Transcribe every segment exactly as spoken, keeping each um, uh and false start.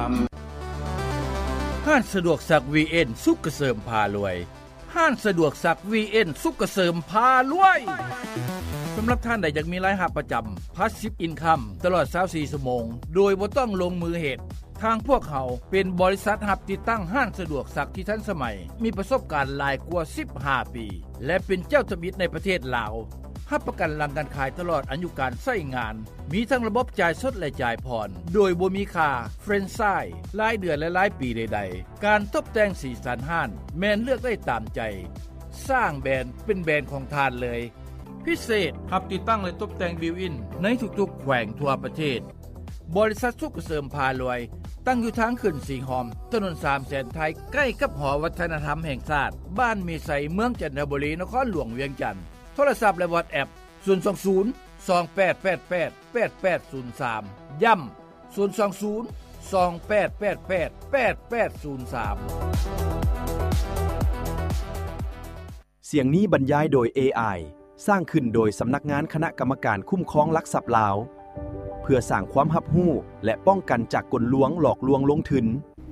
ห้างสะดวกซัก วี เอ็น สุขเกษมพารวยห้างสะดวกซัก วี เอ็น สุขเกษมพารวยสำหรับท่านใดอยากมีรายรับประจำ Passive Income ตลอดยี่สิบสี่ชั่วโมงโดยบ่ต้องลงมือเฮ็ดทางพวกเขาเป็นบริษัทรับติดตั้งห้างสะดวกซักที่ทันสมัยมีประสบการณ์หลายกว่าสิบห้าปีและเป็นเจ้าทะมิตในประเทศลาวรับประกันหลังการขายตลอดอายุการใช้งานมีทั้งระบบจ่ายสดและจ่ายผ่อนโดยบ่มีค่าเฟรนไชส์รายเดือนและรายปีใดๆการตกแต่งสีสันห้างแม้นเลือกได้ตามใจสร้างแบรนด์เป็นแบรนด์ของทานเลยพิเศษรับติดตั้งและตกแต่งบิวอินในทุกๆแขวงทั่วประเทศบริษัทสุขเสริมพารวยตั้งอยู่ทางขึ้นสีหอมถนนสามแสนไทยใกล้กับหอวัฒนธรรมแห่งชาติบ้านมีไสเมืองจันทบุรีนครหลวงเวียงจันทน์โทรศัพท์และ WhatsApp ศูนย์ สอง ศูนย์ สอง แปด แปด แปด แปด แปด ศูนย์ สามย้ำศูนย์ สอง ศูนย์ สอง แปด แปด แปด แปด แปด ศูนย์ สามเสียงนี้บรรยายโดย เอ ไอ สร้างขึ้นโดยสำนักงานคณะกรรมการคุ้มครองลักทรัพย์ลาวเพื่อสร้างความรับรู้และป้องกันจากกลลวงหลอกลวงลงทุน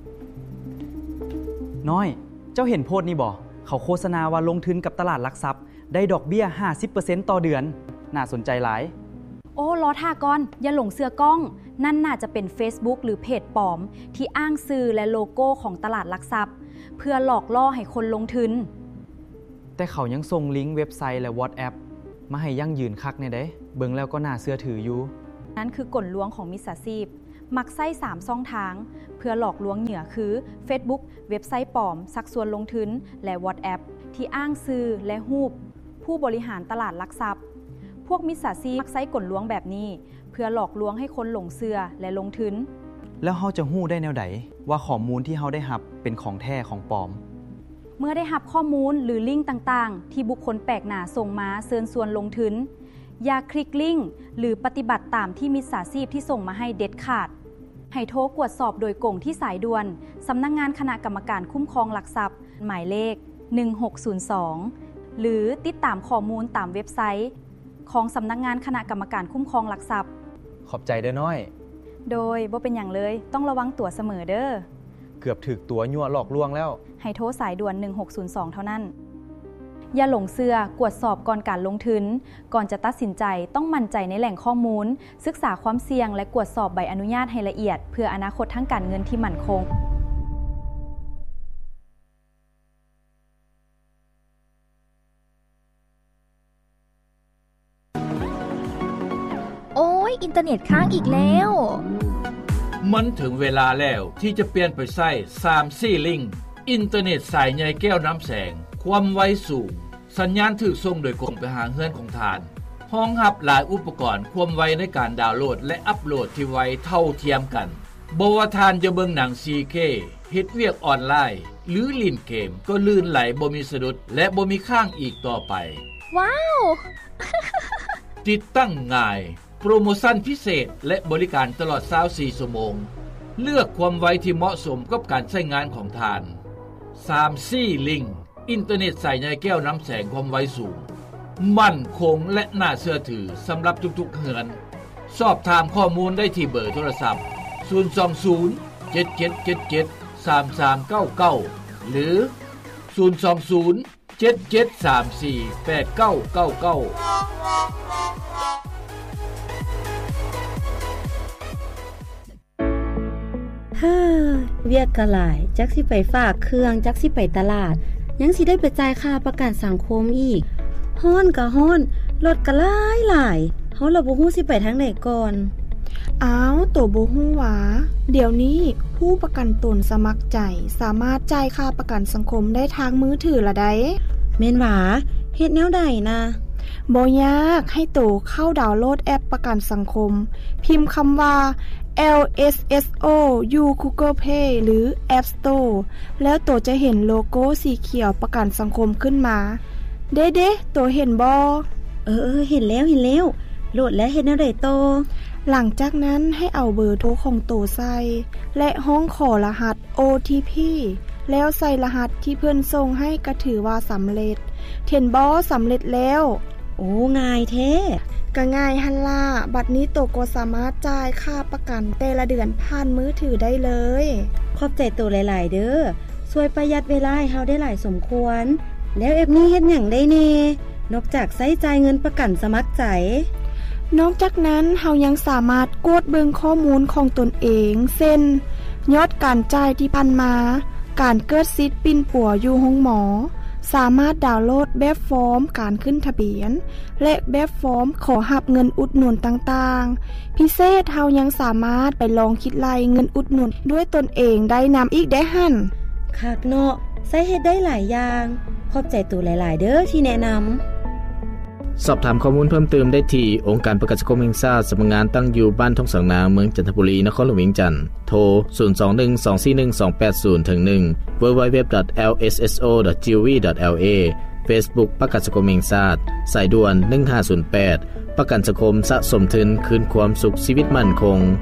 น้อยเจ้าเห็นโพสต์นี่บ่เขาโฆษณาว่าลงทุนกับตลาดหลักทรัพย์ได้ดอกเบี้ย ห้าสิบเปอร์เซ็นต์ ต่อเดือนน่าสนใจหลายโอ้ล้อท่าก่อนอย่าหลงเสือกล้องนั่นน่าจะเป็น Facebook หรือเพจปลอมที่อ้างชื่อและโลโก้ของตลาดหลักทรัพย์เพื่อหลอกล่อให้คนลงทุนแต่เขายังส่งลิงก์เว็บไซต์และ WhatsApp มาให้ยั่งยืนคักแน่เด้เบิ่งแล้วก็น่าเชื่อถืออยู่นั่นคือกลลวงของมิจฉาชีพมักใช้สามช่องทางเพื่อหลอกลวงเหยื่อคือ Facebook เว็บไซต์ปลอมชักชวนลงทุนและ WhatsApp ที่อ้างชื่อและรูปผู้บริหารตลาดหลักทรัพย์พวกมิจฉาชีพมักใช้กลลวงแบบนี้เพื่อหลอกลวงให้คนหลงเชื่อและลงทุนแล้วเฮาจะฮู้ได้แนวใดว่าข้อมูลที่เฮาได้รับเป็นของแท้ของปลอมเมื่อได้รับข้อมูลหรือลิงก์ต่างๆที่บุคคลแปลกหน้าส่งมาเชิญชวนลงทุนอย่าคลิกลิงก์หรือปฏิบัติตามที่มิจฉาชีพที่ส่งมาให้เด็ดขาดให้โทรตรวจสอบโดยกงที่สายด่วนสำนักงานคณะกรรมการคุ้มครองหลักทรัพย์หมายเลขหนึ่งหกศูนย์สองหรือติดตามข้อมูลตามเว็บไซต์ของสำนักงานคณะกรรมการคุ้มครองหลักทรัพย์ขอบใจเด้อน้อยโดยบ่เป็นอย่างเลยต้องระวังตัวเสมอเด้อเกือบถึกตัวยั่วหลอกลวงแล้วให้โทรสายด่วนหนึ่งหกศูนย์สองเท่านั้นอย่าหลงเชื่อกวดสอบก่อนการลงทุนก่อนจะตัดสินใจต้องมั่นใจในแหล่งข้อมูลศึกษาความเสี่ยงและกวดสอบใบอนุญาตให้ละเอียดเพื่ออนาคตทางการเงินที่มั่นคงโอ้ยอินเทอร์เน็ตค้างอีกแล้วมันถึงเวลาแล้วที่จะเปลี่ยนไปใช้ ทรี จี Link อินเทอร์เน็ตสายใหญ่แก้วน้ำแสงความไวสูงสัญญาณถูกส่งโดยกงไปหาเฮือนของทานรองรับหลายอุปกรณ์ความไวในการดาวน์โหลดและอัปโหลดที่ไวเท่าเทียมกันบ่ว่าทานจะเบิ่งหนัง โฟร์เค เฮ็ดเวียกออนไลน์หรือเล่นเกมก็ลื่นไหลบ่มีสะดุดและบ่มีค้างอีกต่อไปว้าวติดตั้งง่ายโปรโมชั่นพิเศษและบริการตลอดยี่สิบสี่ชั่วโมงเลือกความไวที่เหมาะสมกับการใช้งานของทาน ทรี จี Link อินเทอร์เน็ตสายใหญ่แก้วน้ำแสงความไวสูงมั่นคงและน่าเชื่อถือสำหรับทุกๆเฮือนสอบถามข้อมูลได้ที่เบอร์โทรศัพท์ศูนย์ สอง ศูนย์ เจ็ด เจ็ด เจ็ด เจ็ด สาม สาม เก้า เก้าหรือศูนย์ สอง ศูนย์ เจ็ด เจ็ด สาม สี่ แปด เก้า เก้า เก้าเฮ้อเวียกกะหลายจักสิไปฝากเครื่องจักสิไปตลาดยังสิได้ไปจ่ายค่าประกันสังคมอีกฮ้อนก็ฮ้อนรถก็หลายหลายเฮาละบ่ฮู้สิไปทางไหนก่อนอ้าวโตบ่ฮู้หวาเดี๋ยวนี้ผู้ประกันตนสมัครใจสามารถจ่ายค่าประกันสังคมได้ทางมือถือละได้แม่นหวาเฮ็ดแนวใดนะบ่ยากให้โตเข้าดาวน์โหลดแอปประกันสังคมพิมพ์คำว่า แอล เอส เอส โอ อยู่ Google Play หรือ App Store แล้วโตจะเห็นโลโก้สีเขียวประกันสังคมขึ้นมาเด้ๆโตเห็นบ่เออๆเห็นแล้วเห็นแล้วโหลดแล้วเฮ็ดแนวใดโตหลังจากนั้นให้เอาเบอร์โทรของโตใส่และห้องขอรหัส โอ ที พี แล้วใส่รหัสที่เพิ่นส่งให้ก็ถือว่าสำเร็จเห็นบ่สำเร็จแล้วโโอ้ง่ายแท้ก็ง่ายหั่นล่ะบัดนี้โตก็สามารถจ่ายค่าประกันแต่ละเดือนผ่านมือถือได้เลยขอบใจโตหลายๆเด้อช่วยประหยัดเวลาให้เฮาได้หลายสมควรแล้วแอปนี้เฮ็ดหยังได้แน่นอกจากใช้จ่ายเงินประกันสมัครใจนอกจากนั้นเฮายังสามารถกดเบิ่งข้อมูลของตนเองเช่นยอดการจ่ายที่ผ่านมาการเกิดสิทธิ์ปิ้นปัวอยู่ห้องหมอสามารถดาวน์โหลดแบบฟอร์มการขึ้นทะเบียนและแบบฟอร์มขอรับเงินอุดหนุนต่างๆพิเศษเฮายังสามารถไปลองคิดไล่เงินอุดหนุนด้วยตนเองได้นำอีกได้หั่นคักเนาะใช้เฮ็ดได้หลายอย่างขอบใจตัวหลายๆเด้อที่แนะนำสอบถามข้อมูลเพิ่มเติมได้ที่องค์การประกันสังคมแห่งชาติสำนักงานตั้งอยู่บ้านทุ่งสังนาเมืองจันทบุรีนครหลวงเวียงจันทน์โทรศูนย์ สอง หนึ่ง สอง สี่ หนึ่ง สอง แปด ศูนย์ หนึ่ง ดับเบิลยู ดับเบิลยู ดับเบิลยู ดอท แอล เอส เอส โอ ดอท จี โอ วี ดอท แอล เอ Facebook ประกันสังคมแห่งชาติสายด่วนหนึ่งห้าศูนย์แปดประกันสังคมสะสมทุนคืนความสุขชีวิตมั่นคง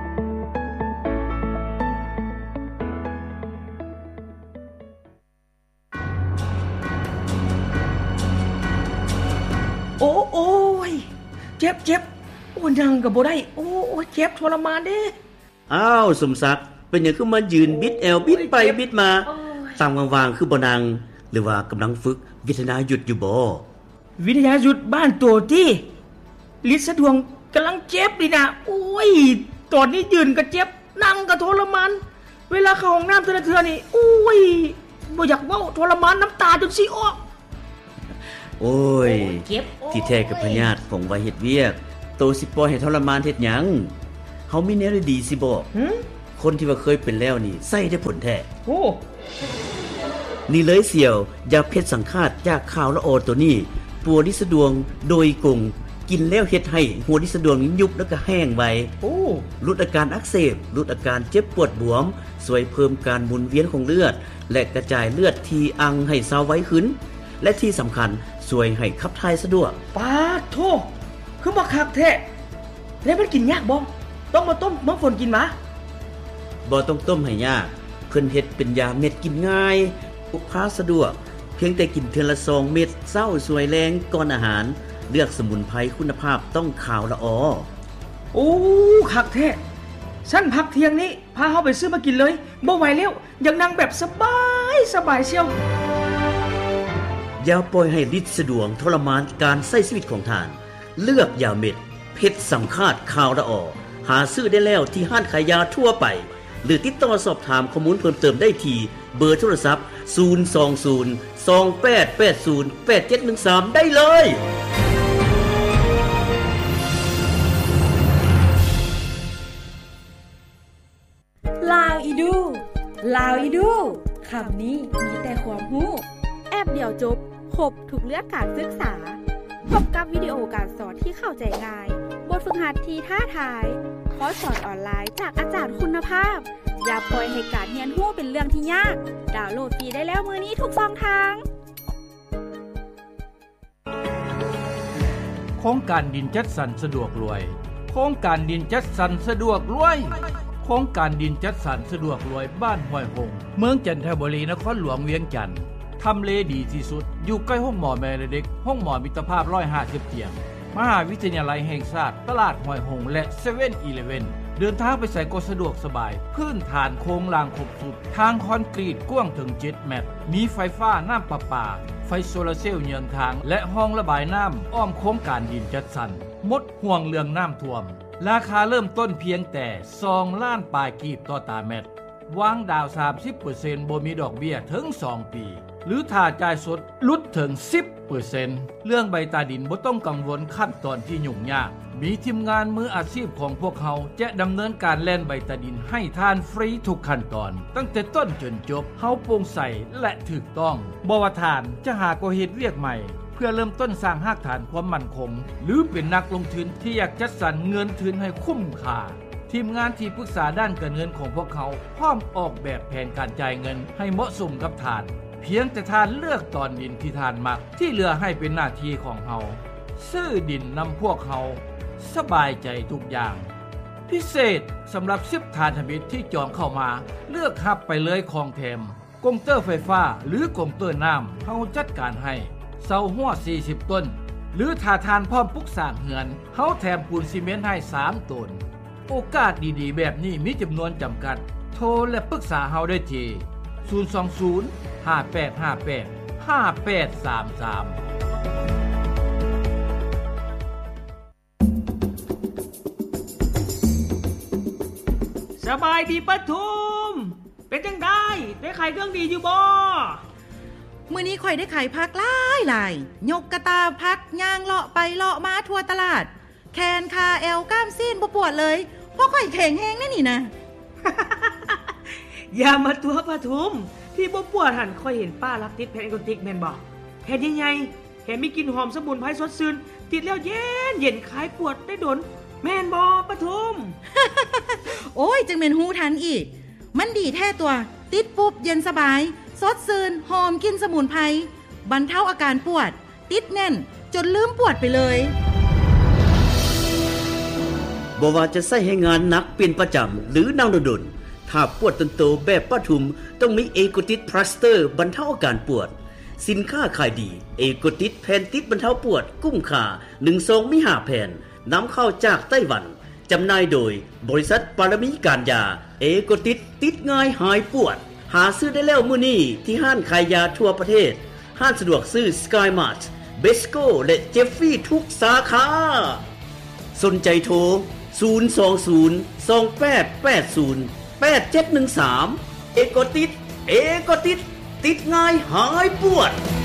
โอ้โอ้ยเจ็บเจ็บโอ้ยังก็บ่ได้โอ้โอ้เจ็บทรมานเด้อ้าวสมศักดิ์เป็นหยังคือมายืนบิดแอวบิดไปบิดมาตามวางๆคือบ่นั่งหรือว่ากำลังฝึกวิทยาหยุดอยู่บ่วิทยาหยุดบ้านตัวที่ลิศสะดวงกำลังเจ็บดินะโอ้ยตอนนี้ยืนก็เจ็บนั่งก็ทรมานเวลาเข้าห้องน้ำแต่ละเทื่อนี่โอ้ยบ่อยากเว้าทรมานน้ำตาจนสิออกโอ้ยที่แท้กับพญาติของไว้เฮ็ดเวียกโตสิปล่อยให้ทรมานเฮ็ดหยังเฮามีแนวดีสิบ่คนที่ว่าเคยเป็นแล้วนี่ใส่ได้ผลแท้โอ้นี่เลยเสี่ยวยาเพชรสังฆาตจากข่าวละออตัวนี้ปัวลิสะดวงโดยกงกินแล้วเฮ็ดให้หัวลิสะดวงยุบแล้วก็แห้งไวโอ้ลดอาการอักเสบลดอาการเจ็บปวดบวมช่วยเพิ่มการหมุนเวียนของเลือดและกระจายเลือดที่อังให้เซาไว้ขึ้นและที่สำคัญช่วยให้ขับถ่ายสะดวกปาโธคือบ่คักแท้แล้วมันกินยากบ่ต้องมาต้มมะฝนกินมาบ่ต้องต้มให้ยากเพิ่นเฮ็ดเป็นยาเม็ดกินง่ายพกพาสะดวกเพียงแต่กินเทื่อละสองเม็ดเช้าสวยแรงก่อนอาหารเลือกสมุนไพรคุณภาพต้องขาวละออโอ้คักแท้ชั้นพักเที่ยงนี้พาเฮาไปซื้อมากินเลยบ่ไหวแล้วอยากนั่งแบบสบายสบายเชียวอย่าปล่อยให้ฤทธิ์สะดวงทรมานการใช้ชีวิตของท่านเลือกยาเม็ดเพชรสังฆาตขาวละออหาซื้อได้แล้วที่ห้างขายยาทั่วไปหรือติดต่อสอบถามข้อมูลเพิ่มเติมได้ที่เบอร์โทรศัพท์ศูนย์ สอง ศูนย์ สอง แปด แปด ศูนย์ แปด เจ็ด หนึ่ง สามได้เลยลาวอีดูลาวอีดูคำนี้มีแต่ความรู้แอปเดียวจบครบทุกเรื่องการศึกษาพบกับวิดีโอการสอนที่เข้าใจง่ายบทฝึกหัดที่ท้าทายคอร์สสอนออนไลน์จากอาจารย์คุณภาพอย่าปล่อยให้การเรียนรู้เป็นเรื่องที่ยากดาวน์โหลดฟรีได้แล้วมื้อนี้ทุกช่องทางโครงการดินจัดสรรสะดวกรวยโครงการดินจัดสรรสะดวกรวยโครงการดินจัดสรรสะดวกรวยบ้านห้วยหงเมืองจันทบุรีนครหลวงเวียงจันทน์ทำเลดีที่สุดอยู่ใกล้ห้องหมอแม่เด็กห้องหมอมิตรภาพหนึ่งร้อยห้าสิบเตียงมหาวิทยาลัยแห่งชาติตลาดห้วยหงและเซเว่นอีเลฟเว่นเดินทางไปใส่ก็สะดวกสบายพื้นฐานโครงรางครบสุดทางคอนกรีตกว้างถึงเจ็ดเมตรมีไฟฟ้าน้ำประปาไฟโซลาร์เซลล์เยือนทางและห้องระบายน้ำอ้อมโครงการดินจัดสรรหมดห่วงเรื่องน้ำท่วมราคาเริ่มต้นเพียงแต่สองล้านปลายกีบต่อตาเม็ดวางดาว สามสิบเปอร์เซ็นต์ บ่มีดอกเบี้ยถึงสองปีหรือถ้าจ่ายสดลดถึง สิบเปอร์เซ็นต์ เรื่องใบตาดินบ่ต้องกังวลขั้นตอนที่ยุ่งยากมีทีมงานมืออาชีพของพวกเขาจะดำเนินการแล่นใบตาดินให้ทานฟรีทุกขั้นตอนตั้งแต่ต้นจนจบเฮาโปร่งใสและถูกต้องบ่ว่าทานจะหาก็เฮ็ดเวียกใหม่เพื่อเริ่มต้นสร้างรากฐานความมั่นคงหรือเป็นนักลงทุนที่อยากจัดสรรเงินทุนให้คุ้มค่าทีมงานที่ปรึกษาด้านการเงินของพวกเขาพร้อมออกแบบแผนการจ่ายเงินให้เหมาะสมกับทานเพียงแต่ทานเลือกตอนดินที่ทานมักที่เหลือให้เป็นหน้าที่ของเฮาซื้อดินนำพวกเขาสบายใจทุกอย่างพิเศษสำหรับสิบทานธมิตรที่จองเข้ามาเลือกรับไปเลยของแถมกงเตอร์ไฟฟ้าหรือกงเตอร์น้ำเฮาจัดการให้เสาหัวสี่สิบต้นหรือถ้าทานพร้อมปลุกสร้างเหือนเฮาแถมปูนซีเมนต์ให้สามตนโอกาสดีๆแบบนี้มีจำนวนจำกัดโทรและปรึกษาเฮาได้ที่ศูนย์ สอง ศูนย์ ห้า แปด ห้า แปด ห้า แปด สาม สามสบายดีปทุมเป็นจังได๋ได้ขายเครื่องดีอยู่บ่มื้อนี้ข่อยได้ขายผักหลายหลายยกกระตาผักย่างเลาะไปเลาะมาทั่วตลาดแขนขาแอวก้ามซีนบ่ปวดเลยเพราะข่อยแข็งแรงนี่นี่นะอย่ามาตัวปทุมที่บ่ปวดหั่นข่อยเห็นป้ารักติดแผ่นแอลกอติกแม่นบ่แผ่นใหญ่ๆแถมมีกลิ่นหอมสมุนไพรสดชื่นติดแล้วเย็นเย็นคลายปวดได้ดนแม่นบ่ปทุมโอ้ยจังแม่นฮู้ทันอีกมันดีแท้ตัวติดปุ๊บเย็นสบายสดชื่นหอมกลิ่นสมุนไพรบรรเทาอาการปวดติดแน่นจนลืมปวดไปเลยบ่ว่าจะใช้ให้งานหนักเป็นประจำหรือนั่งดนๆถ้าปวดตนโตแบบปทุมต้องมีเอโกติสพลาสเตอร์บรรเทาอาการปวดสินค้าขายดีเอโกติสแผ่นติดบรรเทาปวดกุ้มค่าหนึ่งซองมีห้าแผ่นนำเข้าจากไต้หวันจำหน่ายโดยบริษัทปารมีการยาเอโกติสติดง่ายหายปวดหาซื้อได้แล้วมื้อนี้ที่ห้านขายยาทั่วประเทศห้านสะดวกซื้อ Sky Mart Besco และ Jeffrey ทุกสาขาสนใจโทรศูนย์ สอง ศูนย์ สอง แปด แปด ศูนย์ แปด เจ็ด หนึ่ง สามเอโกติสเอโกติสติดง่ายหายปวด